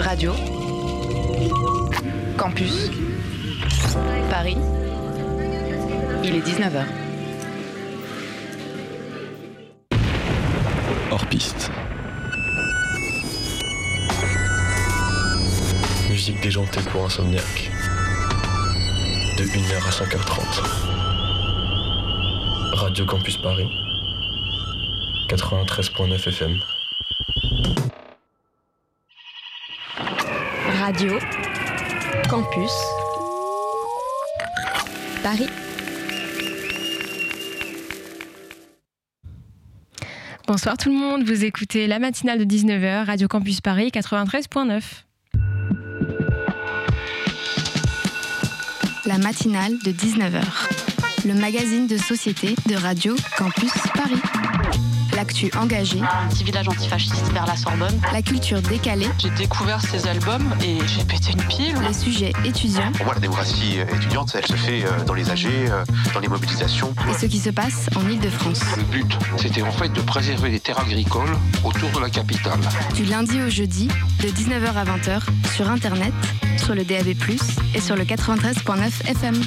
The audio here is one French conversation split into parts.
Radio, Campus, Paris, il est 19h. Hors piste. Musique déjantée pour insomniaque. De 1h à 5h30. Radio Campus Paris. 93.9 FM. Radio Campus Paris. Bonsoir tout le monde, vous écoutez la matinale de 19h, Radio Campus Paris 93.9. La matinale de 19h, le magazine de société de Radio Campus Paris. L'actu engagée, un petit village antifasciste vers la Sorbonne. La culture décalée. J'ai découvert ces albums et j'ai pété une pile. Les sujets étudiants. Pour moi, la démocratie étudiante, elle se fait dans les AG, dans les mobilisations. Et ce qui se passe en Ile-de-France. Le but, c'était en fait de préserver les terres agricoles autour de la capitale. Du lundi au jeudi, de 19h à 20h, sur Internet, sur le DAB+, et sur le 93.9 FM.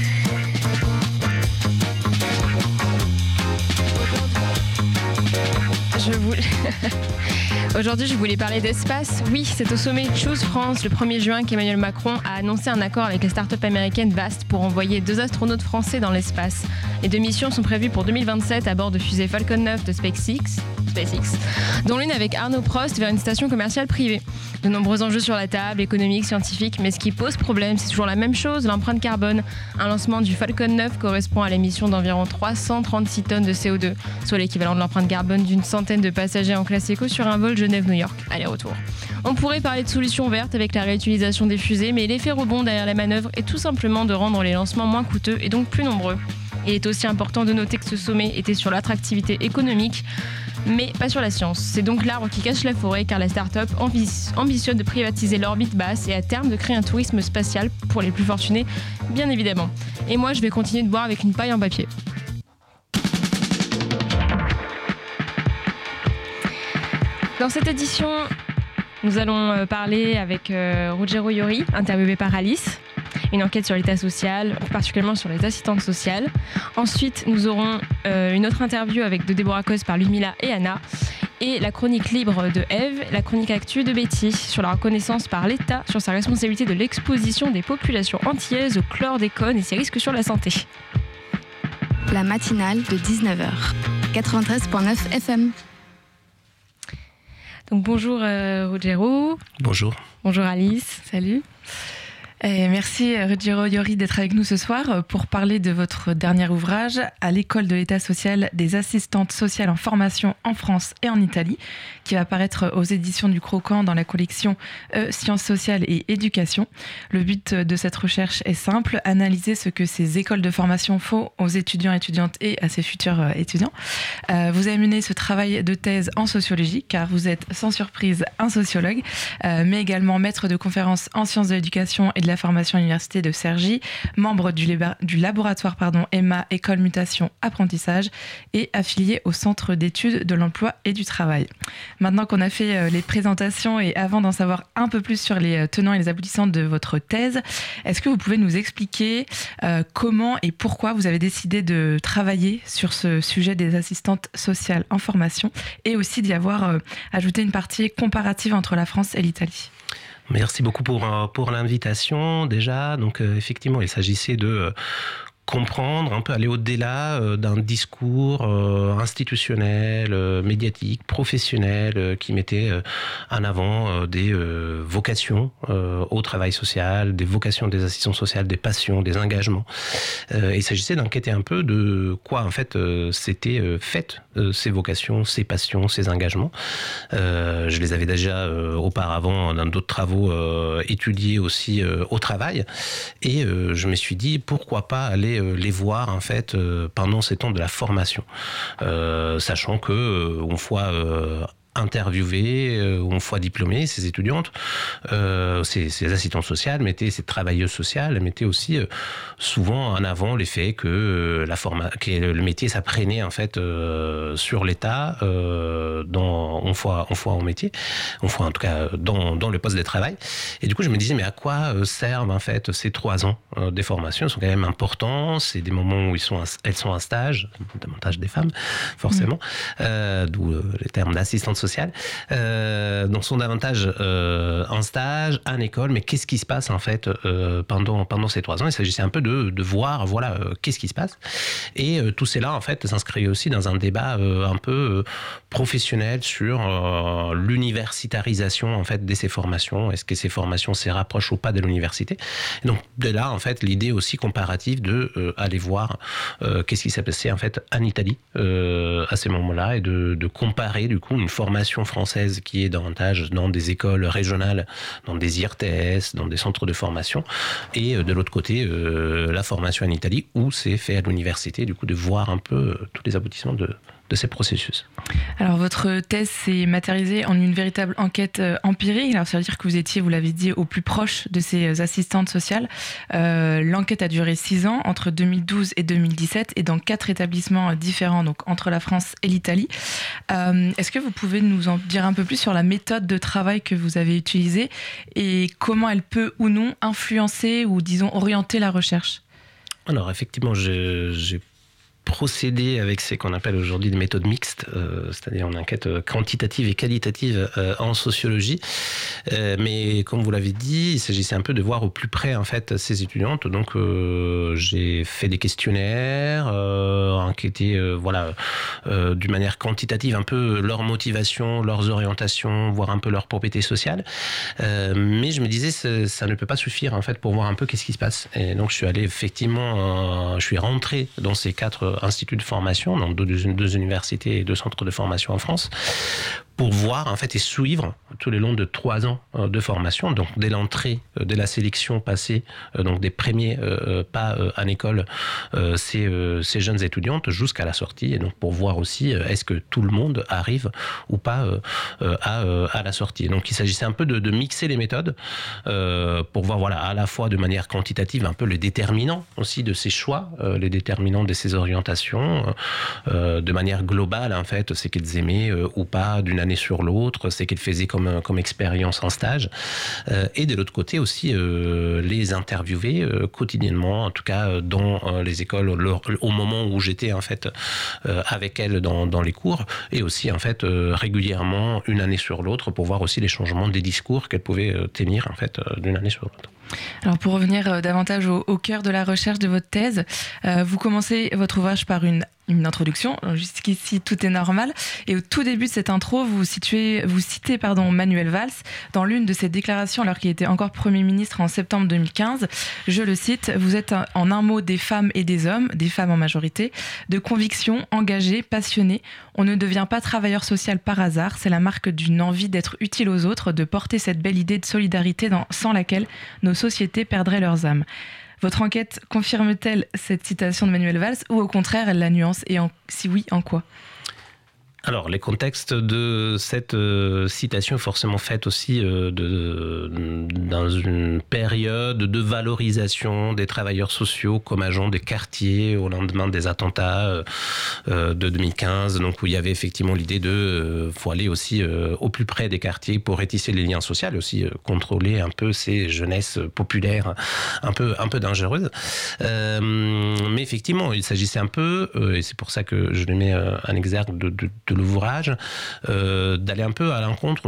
Aujourd'hui, je voulais parler d'espace. Oui, c'est au sommet Choose France le 1er juin qu'Emmanuel Macron a annoncé un accord avec la start-up américaine Vast pour envoyer 2 astronautes français dans l'espace. Les 2 missions sont prévues pour 2027 à bord de fusée Falcon 9 de SpaceX, dont l'une avec Arnaud Prost vers une station commerciale privée. De nombreux enjeux sur la table, économiques, scientifiques, mais ce qui pose problème, c'est toujours la même chose, l'empreinte carbone. Un lancement du Falcon 9 correspond à l'émission d'environ 336 tonnes de CO2, soit l'équivalent de l'empreinte carbone d'une centaine de passagers en classe éco sur un vol Genève-New York, aller-retour. On pourrait parler de solutions vertes avec la réutilisation des fusées, mais l'effet rebond derrière la manœuvre est tout simplement de rendre les lancements moins coûteux et donc plus nombreux. Il est aussi important de noter que ce sommet était sur l'attractivité économique, mais pas sur la science. C'est donc l'arbre qui cache la forêt, car la start-up ambitionne de privatiser l'orbite basse et à terme de créer un tourisme spatial pour les plus fortunés, bien évidemment. Et moi, je vais continuer de boire avec une paille en papier. Dans cette édition, nous allons parler avec Ruggiero Iori, interviewé par Alice. Une enquête sur l'état social, particulièrement sur les assistantes sociales. Ensuite, nous aurons une autre interview avec de Déborah Cos par Ludmilla et Anna. Et la chronique libre de Eve, la chronique actu de Betty sur la reconnaissance par l'État sur sa responsabilité de l'exposition des populations antillaises au chlordécone et ses risques sur la santé. La matinale de 19h, 93.9 FM. Donc bonjour Ruggiero. Bonjour. Bonjour Alice. Salut. Et merci Ruggiero Iori d'être avec nous ce soir pour parler de votre dernier ouvrage à l'école de l'état social des assistantes sociales en formation en France et en Italie, qui va paraître aux éditions du Croquant dans la collection Sciences sociales et éducation. Le but de cette recherche est simple, analyser ce que ces écoles de formation font aux étudiants et étudiantes et à ses futurs étudiants. Vous avez mené ce travail de thèse en sociologie, car vous êtes sans surprise un sociologue, mais également maître de conférences en sciences de l'éducation et de la formation à l'université de Cergy, membre du laboratoire EMA École Mutation Apprentissage et affilié au Centre d'études de l'emploi et du travail. Maintenant qu'on a fait les présentations et avant d'en savoir un peu plus sur les tenants et les aboutissants de votre thèse, est-ce que vous pouvez nous expliquer comment et pourquoi vous avez décidé de travailler sur ce sujet des assistantes sociales en formation et aussi d'y avoir ajouté une partie comparative entre la France et l'Italie ? Merci beaucoup pour l'invitation déjà. Donc effectivement, il s'agissait de comprendre, un peu aller au-delà d'un discours institutionnel, médiatique, professionnel, qui mettait en avant des vocations au travail social, des vocations des assistants sociaux, des passions, des engagements. Il s'agissait d'enquêter un peu de quoi en fait c'était fait ces vocations, ces passions, ces engagements. Je les avais déjà auparavant dans d'autres travaux étudiés aussi au travail, et je me suis dit pourquoi pas aller les voir en fait pendant ces temps de la formation, sachant que on voit interviewées, une fois diplômées, ces étudiantes, ces assistantes sociales, ces travailleuses sociales, mettaient aussi souvent en avant les faits que le métier s'apprenait en fait sur l'État, on fois au métier, on fois en tout cas dans le poste de travail. Et du coup, je me disais, mais à quoi servent en fait ces 3 ans des formations? Ils sont quand même importants. C'est des moments où elles sont en stage, davantage des femmes, forcément, d'où les termes d'assistante sociale. Donc, sont davantage en stage, en école. Mais qu'est-ce qui se passe en fait pendant ces 3 ans? Il s'agissait un peu de voir, voilà, qu'est-ce qui se passe. Et tout cela en fait s'inscrit aussi dans un débat un peu professionnel sur l'universitarisation en fait de ces formations. Est-ce que ces formations se rapprochent ou pas de l'université? Et donc de là en fait l'idée aussi comparative de aller voir qu'est-ce qui s'est passé en fait en Italie à ces moments-là, et de comparer du coup une formation française qui est davantage dans des écoles régionales, dans des IRTS, dans des centres de formation, et de l'autre côté la formation en Italie où c'est fait à l'université, du coup de voir un peu tous les aboutissements de ces processus. Alors votre thèse s'est matérialisée en une véritable enquête empirique. Alors ça veut dire que vous étiez, vous l'avez dit, au plus proche de ces assistantes sociales. L'enquête a duré 6 ans, entre 2012 et 2017, et dans 4 établissements différents, donc entre la France et l'Italie. Est-ce que vous pouvez nous en dire un peu plus sur la méthode de travail que vous avez utilisée et comment elle peut ou non influencer ou disons orienter la recherche? Alors effectivement, j'ai procéder avec ce qu'on appelle aujourd'hui des méthodes mixtes, c'est-à-dire une enquête quantitative et qualitative en sociologie. Mais comme vous l'avez dit, il s'agissait un peu de voir au plus près en fait ces étudiantes. Donc j'ai fait des questionnaires, enquêté d'une manière quantitative un peu leur motivation, leurs orientations, voir un peu leur propriété sociale. Mais je me disais ça ne peut pas suffire en fait pour voir un peu qu'est-ce qui se passe. Et donc je suis allé effectivement, je suis rentré dans ces 4 instituts de formation, dans 2 universités et 2 centres de formation en France, pour voir en fait et suivre tout le long de 3 ans de formation, donc dès l'entrée, dès la sélection passée, donc des premiers pas en école, ces jeunes étudiantes jusqu'à la sortie, et donc pour voir aussi est-ce que tout le monde arrive ou pas à la sortie. Donc il s'agissait un peu de mixer les méthodes pour voir voilà à la fois de manière quantitative un peu les déterminants aussi de ces choix, les déterminants de ces orientations, de manière globale en fait, c'est qu'ils aimaient ou pas d'une année sur l'autre, c'est qu'ils faisaient comme expérience en stage, et de l'autre côté aussi les interviewer quotidiennement, en tout cas dans les écoles au moment où j'étais en fait avec elles dans les cours, et aussi en fait régulièrement une année sur l'autre pour voir aussi les changements des discours qu'elles pouvaient tenir en fait d'une année sur l'autre. Alors pour revenir davantage au cœur de la recherche de votre thèse, vous commencez votre ouvrage par une introduction, jusqu'ici tout est normal, et au tout début de cette intro, vous citez Manuel Valls dans l'une de ses déclarations alors qu'il était encore Premier ministre en septembre 2015. Je le cite: « Vous êtes en un mot des femmes et des hommes, des femmes en majorité, de conviction, engagés, passionnés. On ne devient pas travailleur social par hasard, c'est la marque d'une envie d'être utile aux autres, de porter cette belle idée de solidarité sans laquelle nos sociétés perdraient leurs âmes. » Votre enquête confirme-t-elle cette citation de Manuel Valls ou au contraire elle la nuance, et si oui, en quoi ? Alors, les contextes de cette citation est forcément faite aussi dans une période de valorisation des travailleurs sociaux comme agents des quartiers au lendemain des attentats de 2015, donc où il y avait effectivement l'idée faut aller aussi au plus près des quartiers pour rétisser les liens sociaux, aussi contrôler un peu ces jeunesses populaires un peu dangereuses. Mais effectivement, il s'agissait un peu, et c'est pour ça que je le mets en exergue de l'ouvrage, d'aller un peu à l'encontre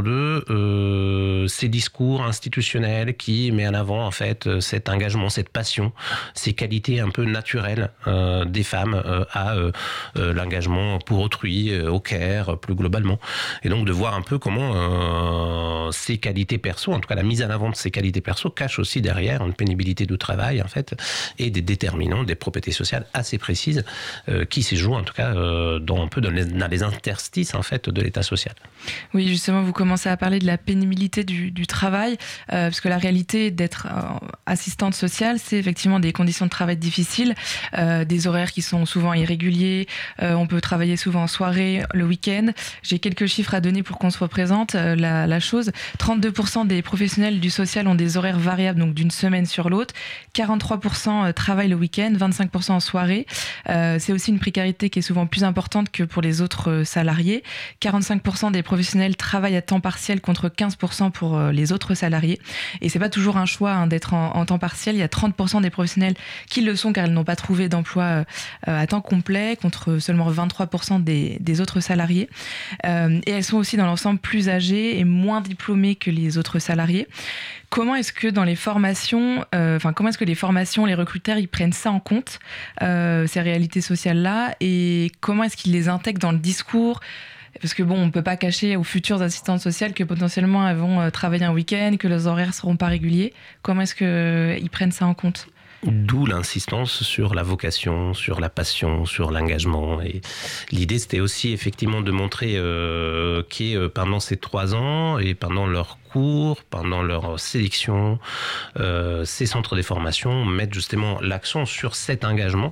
de ces discours institutionnels qui met en avant en fait cet engagement, cette passion, ces qualités un peu naturelles des femmes à l'engagement pour autrui, au care plus globalement, et donc de voir un peu comment ces qualités perso, en tout cas la mise en avant de ces qualités perso, cache aussi derrière une pénibilité du travail en fait, et des déterminants, des propriétés sociales assez précises qui se jouent en tout cas dans les l'interstice en fait de l'État social. Oui, justement, vous commencez à parler de la pénibilité du travail, parce que la réalité d'être assistante sociale, c'est effectivement des conditions de travail difficiles, des horaires qui sont souvent irréguliers, on peut travailler souvent en soirée, le week-end. J'ai quelques chiffres à donner pour qu'on se représente la chose. 32% des professionnels du social ont des horaires variables, donc d'une semaine sur l'autre. 43% travaillent le week-end, 25% en soirée. C'est aussi une précarité qui est souvent plus importante que pour les autres salariés. 45% des professionnels travaillent à temps partiel contre 15% pour les autres salariés. Et c'est pas toujours un choix d'être en temps partiel. Il y a 30% des professionnels qui le sont car ils n'ont pas trouvé d'emploi à temps complet contre seulement 23% des autres salariés. Et elles sont aussi dans l'ensemble plus âgées et moins diplômées que les autres salariés. Comment est-ce que dans les formations, les recruteurs, ils prennent ça en compte, ces réalités sociales-là, et comment est-ce qu'ils les intègrent dans le discours ? Parce que on ne peut pas cacher aux futures assistantes sociales que potentiellement elles vont travailler un week-end, que leurs horaires ne seront pas réguliers. Comment est-ce qu'ils prennent ça en compte ? D'où l'insistance sur la vocation, sur la passion, sur l'engagement. Et l'idée, c'était aussi effectivement de montrer pendant ces 3 ans et pendant leur cours, pendant leur sélection, ces centres de formation mettent justement l'accent sur cet engagement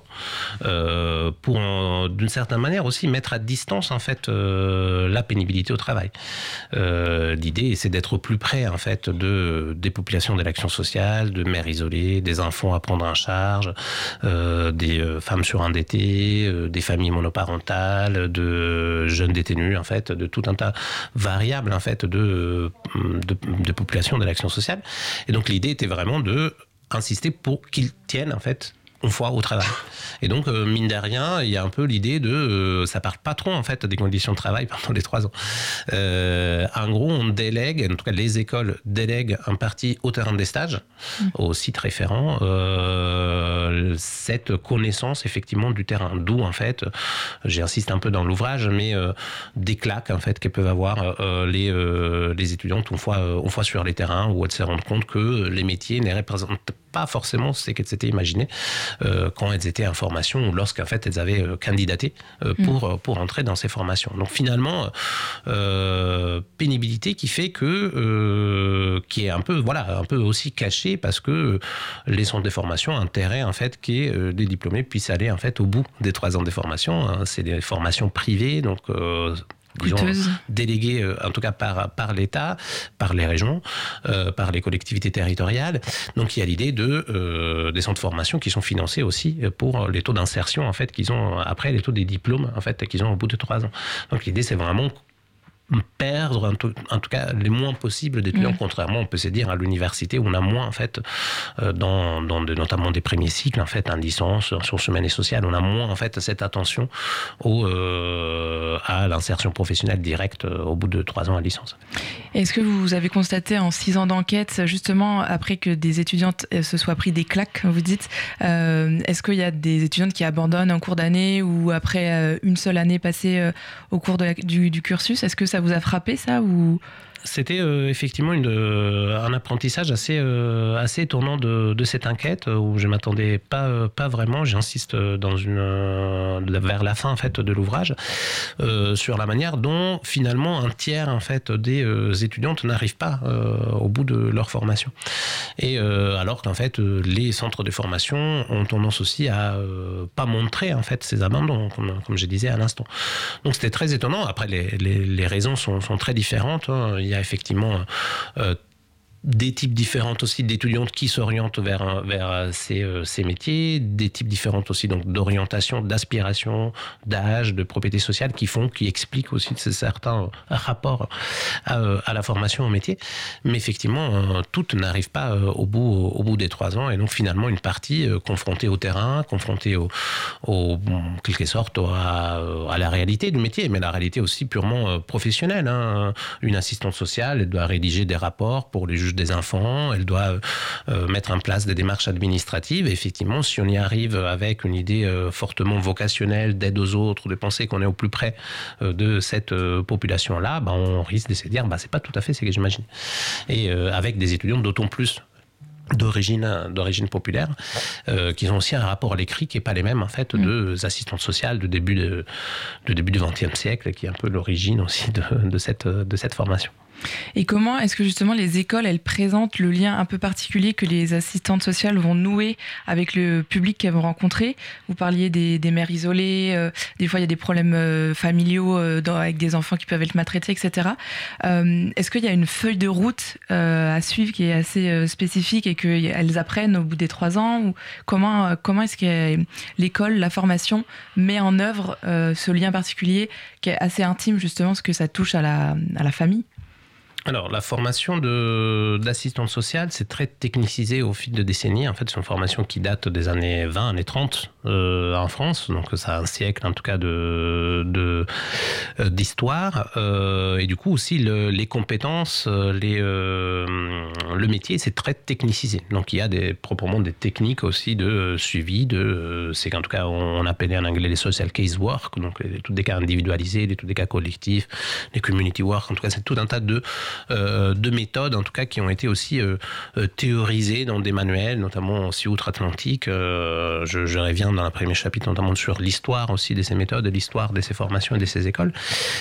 pour, d'une certaine manière aussi, mettre à distance en fait la pénibilité au travail. L'idée, c'est d'être au plus près en fait des populations de l'action sociale, de mères isolées, des enfants à prendre en charge, des femmes surendettées, des familles monoparentales, de jeunes détenus en fait, de tout un tas variables en fait de population de l'action sociale. Et donc l'idée était vraiment de insister pour qu'ils tiennent en fait une fois au travail. Et donc, mine de rien, il y a un peu l'idée de... ça part pas trop, en fait, des conditions de travail pendant les 3 ans. En gros, on délègue, en tout cas, les écoles délèguent en partie au terrain des stages, au site référent, cette connaissance, effectivement, du terrain. D'où, en fait, j'insiste un peu dans l'ouvrage, mais des claques, en fait, que peuvent avoir les étudiantes une fois sur les terrains, où elles se rendent compte que les métiers ne représentent pas forcément ce qu'elles s'étaient imaginées quand elles étaient en formation ou lorsqu'en fait elles avaient candidaté pour entrer dans ces formations. Donc finalement, pénibilité qui fait qui est un peu aussi cachée parce que les centres de formation ont intérêt en fait que des diplômés puissent aller en fait au bout des 3 ans de formation. C'est des formations privées, donc déléguées en tout cas par l'État, par les régions, par les collectivités territoriales. Donc il y a l'idée des centres de formation qui sont financés aussi pour les taux d'insertion en fait qu'ils ont après les taux des diplômes en fait qu'ils ont au bout de 3 ans. Donc l'idée c'est vraiment perdre en tout cas les moins possibles d'étudiants, contrairement on peut se dire à l'université où on a moins en fait notamment des premiers cycles en fait en licence, en ressources humaines et sociales, on a moins en fait cette attention à l'insertion professionnelle directe au bout de 3 ans à licence. Est-ce que vous avez constaté en 6 ans d'enquête, justement après que des étudiantes se soient pris des claques, vous dites, est-ce qu'il y a des étudiantes qui abandonnent en cours d'année ou après une seule année passée au cours du cursus? Est-ce que ça vous a frappé ça ou... C'était effectivement un apprentissage assez étonnant de cette enquête où je m'attendais pas vraiment. J'insiste vers la fin en fait de l'ouvrage sur la manière dont finalement un tiers en fait des étudiantes n'arrivent pas au bout de leur formation. Et alors qu'en fait les centres de formation ont tendance aussi à pas montrer en fait ces abandons comme je disais à l'instant. Donc c'était très étonnant. Après les raisons sont très différentes. Il y a effectivement des types différents aussi d'étudiantes qui s'orientent vers ces métiers, des types différents aussi donc d'orientation, d'aspiration, d'âge, de propriété sociale qui expliquent aussi certains rapports à la formation au métier. Mais effectivement, toutes n'arrivent pas au bout des 3 ans et donc finalement une partie confrontée au terrain, confrontée en quelque sorte à la réalité du métier, mais la réalité aussi purement professionnelle. Une assistante sociale, elle doit rédiger des rapports pour les juges des enfants, elle doit mettre en place des démarches administratives. Et effectivement, si on y arrive avec une idée fortement vocationnelle d'aide aux autres, de penser qu'on est au plus près de cette population-là, on risque de se dire c'est pas tout à fait ce que j'imagine. Et avec des étudiants d'autant plus d'origine populaire, qui ont aussi un rapport à l'écrit qui n'est pas les mêmes en fait des assistantes sociales de début du XXe siècle, qui est un peu l'origine aussi de cette formation. Et comment est-ce que justement les écoles, elles présentent le lien un peu particulier que les assistantes sociales vont nouer avec le public qu'elles vont rencontrer? Vous parliez des mères isolées, des fois il y a des problèmes familiaux avec des enfants qui peuvent être maltraités, etc. Est-ce qu'il y a une feuille de route à suivre qui est assez spécifique et qu'elles apprennent au bout des 3 ans? Ou comment est-ce que l'école, la formation met en œuvre ce lien particulier qui est assez intime justement parce que ça touche à la famille? Alors, la formation d'assistante sociale, c'est très technicisé au fil de décennies. En fait, c'est une formation qui date des années 20, années 30 en France. Donc, ça a un siècle, en tout cas, d'histoire. Et du coup, aussi, les compétences, le métier, c'est très technicisé. Donc, il y a proprement des techniques aussi de suivi. C'est qu'en tout cas, on appelait en anglais les social case work. Donc, tous des cas individualisés, tous des cas collectifs, les community work. En tout cas, c'est tout un tas de méthodes, en tout cas, qui ont été aussi théorisées dans des manuels, notamment aussi outre-Atlantique. Je reviens dans le premier chapitre, notamment sur l'histoire aussi de ces méthodes, l'histoire de ces formations et de ces écoles.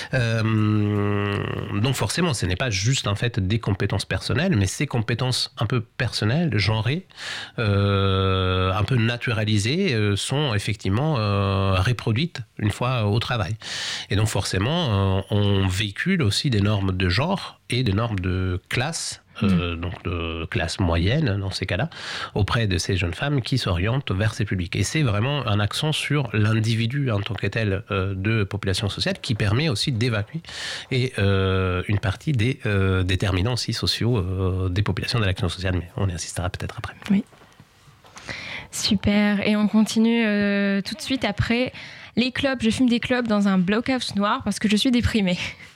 Donc forcément, ce n'est pas juste en fait des compétences personnelles, mais ces compétences un peu personnelles, genrées, un peu naturalisées, sont effectivement reproduites une fois au travail. Et donc forcément, on véhicule aussi des normes de genre et des normes de classe, donc de classe moyenne dans ces cas-là, auprès de ces jeunes femmes qui s'orientent vers ces publics. Et c'est vraiment un accent sur l'individu en tant que tel de population sociale qui permet aussi d'évacuer une partie des déterminants aussi sociaux des populations de l'action sociale. Mais on y insistera peut-être après. Oui. Super. Et on continue tout de suite après. Les clopes, je fume des clopes dans un blockhouse noir parce que je suis déprimée.